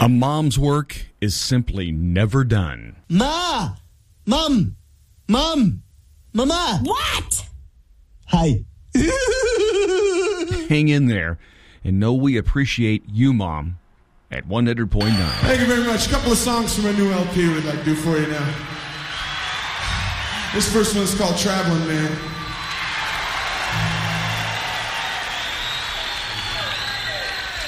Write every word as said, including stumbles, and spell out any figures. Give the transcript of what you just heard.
A mom's work is simply never done. Ma! Mom! Mom! Mama! What? Hi. Hang in there and know we appreciate you, Mom, at one hundred point nine. Thank you very much. A couple of songs from a new L P we'd like to do for you now. This first one's called Traveling Man.